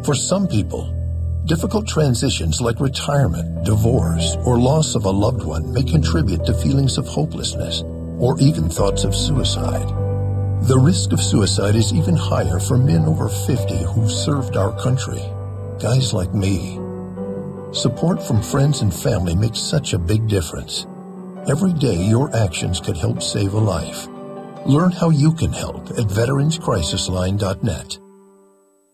For some people, difficult transitions like retirement, divorce, or loss of a loved one may contribute to feelings of hopelessness or even thoughts of suicide. The risk of suicide is even higher for men over 50 who've served our country, guys like me. Support from friends and family makes such a big difference. Every day, your actions could help save a life. Learn how you can help at veteranscrisisline.net.